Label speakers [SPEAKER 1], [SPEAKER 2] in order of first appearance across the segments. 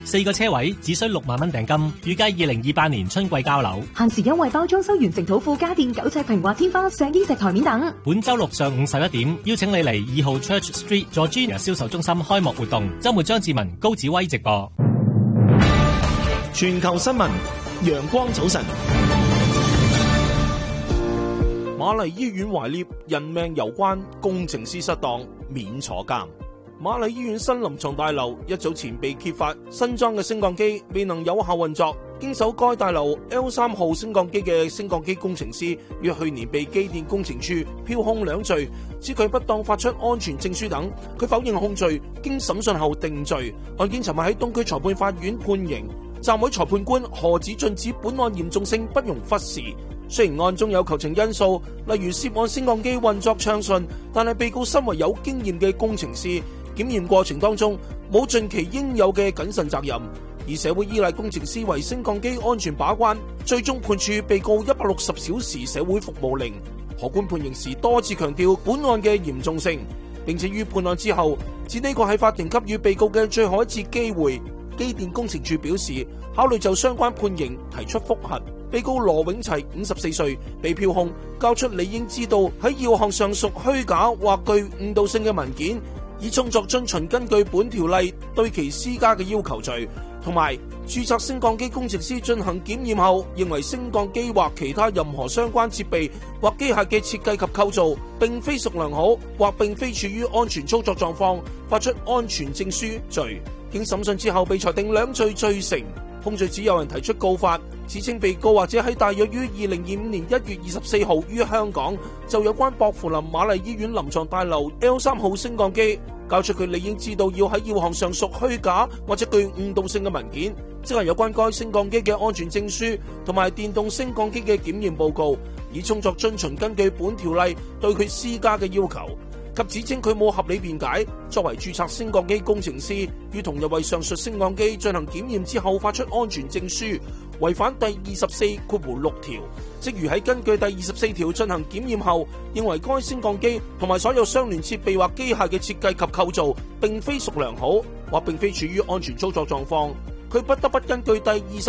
[SPEAKER 1] 4個車位只需6萬蚊訂金，預計2028年春季交樓。
[SPEAKER 2] 限時優惠包裝修完成土庫家電9尺平滑天花、石英石台面等。
[SPEAKER 1] 本周六上午11點，邀請你嚟2號 Church Street Georgina 銷售中心開幕活動。周末張志文、高子威直播。
[SPEAKER 3] 全球新聞，陽光早晨。瑪麗醫院懷聶人命攸關，工程師失當免坐監。瑪麗醫院新臨床大樓一早前被揭發新裝嘅升降機未能有效運作，經手該大樓 L3 號升降機嘅升降機工程師於去年被機電工程處票控2罪，指佢不當發出安全證書等。佢否認控罪，經審訊後定罪。案件尋日喺東區裁判法院判刑。暫委裁判官何子俊指本案嚴重性不容忽視。雖然案中有求情因素，例如涉案升降機運作暢順，但係被告身為有經驗嘅工程師，檢驗過程當中冇盡其應有嘅謹慎責任，而社會依賴工程師為升降機安全把關，最終判處被告160小時社會服務令。何官判刑時多次強調本案嘅嚴重性，並且於判案之後指呢個係法庭給予被告嘅最後一次機會。機電工程處表示考慮就相關判刑提出覆核。被告羅永齊54歲，被票控交出理應知道喺要項上屬虛假或具誤導性嘅文件，以充作遵循根據本條例對其施加嘅要求罪，同埋註冊升降機工程師進行檢驗後，認為升降機或其他任何相關設備或機械嘅設計及構造並非屬良好，或並非處於安全操作狀況，發出安全證書罪。經審訊之後，被裁定2罪罪成。控罪指有人提出告發，指稱被告或者喺大約於2025年1月24號於香港就有關薄扶林瑪麗醫院臨床大樓 L3 號升降機交出佢理應知道要喺要項上屬虛假或者具誤導性嘅文件，即係有關該升降機嘅安全證書同埋電動升降機嘅檢驗報告，以充作遵循根據本條例對佢施加嘅要求。及指稱佢冇合理辯解，作為註冊升降機工程師，於同日為上述升降機進行檢驗之後發出安全證書，違反第24.6條，即如喺根據第24條進行檢驗後，認為該升降機同埋所有相連設備或機械嘅設計及構造並非屬良好，或並非處於安全操作狀況，佢不得不根據第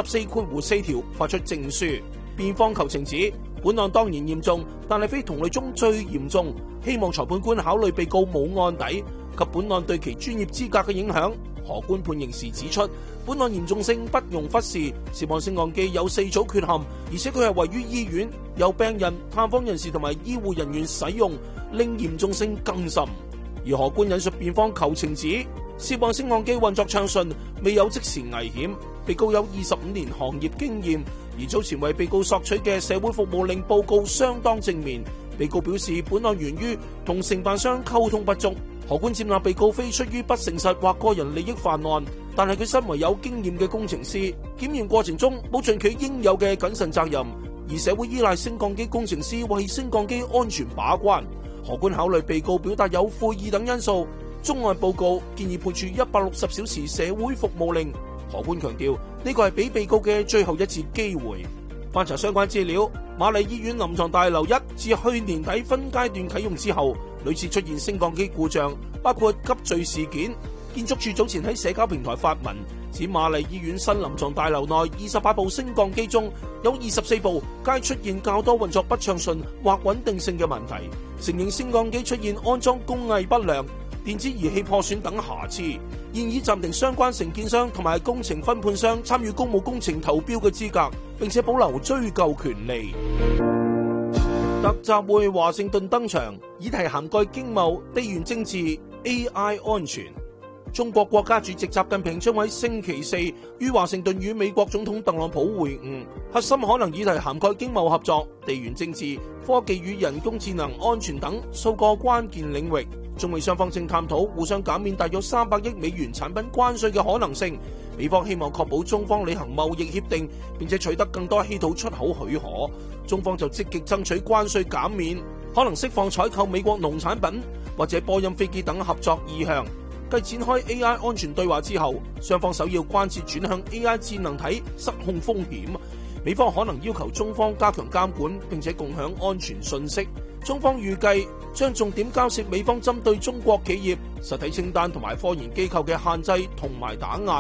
[SPEAKER 3] 24.4條發出證書。辯方求情指本案當然嚴重，但係非同類中最嚴重，希望裁判官考慮被告冇案底及本案對其專業資格嘅影響。何官判刑時指出，本案嚴重性不容忽視，涉案升降機有4組缺陷，而且佢係位於醫院，有病人、探訪人士同埋醫護人員使用，令嚴重性更甚。而何官引述辯方求情指，涉案升降機運作暢順，未有即時危險，被告有25年行業經驗，而早前為被告索取嘅社會服務令報告相當正面。被告表示本案源於同承辦商溝通不足。何官接納被告非出於不誠實或個人利益犯案，但係佢身為有經驗嘅工程師，檢驗過程中冇盡佢應有嘅謹慎責任，而社會依賴升降機工程師為升降機安全把關。何官考慮被告表達有悔意等因素，終案報告建議判處160小時社會服務令。何官強調呢個係俾被告嘅最後一次機會。翻查相關資料，瑪麗醫院臨床大樓1自去年底分階段啟用之後，屢次出現升降機故障，包括急墜事件。建築署早前喺社交平台發文，指瑪麗醫院新臨床大樓內28部升降機中有24部皆出現較多運作不暢順或穩定性嘅問題，承認升降機出現安裝工藝不良、電子儀器破損等瑕疵，現已暫停相關承建商同埋工程分判商參與公務工程投標嘅資格，並且保留追究權利。特集會華盛頓登場，議題涵蓋經貿、地緣政治、AI 安全。中國國家主席習近平將喺星期4於華盛頓與美國總統特朗普會晤，核心可能議題涵蓋經貿合作、地緣政治、科技與人工智能安全等數個關鍵領域。中美雙方正探討互相減免大約300億美元產品關稅嘅可能性。美方希望確保中方履行貿易協定，並且取得更多稀土出口許可。中方就積極爭取關稅減免，可能釋放採購美國農產品或者波音飛機等合作意向。繼展開 AI 安全對話之後，雙方首要關切轉向 AI 智能體失控風險。美方可能要求中方加強監管，並且共享安全信息。中方預計將重點交涉美方針對中國企業實體清單同埋科研機構嘅限制同埋打壓。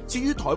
[SPEAKER 3] 至於台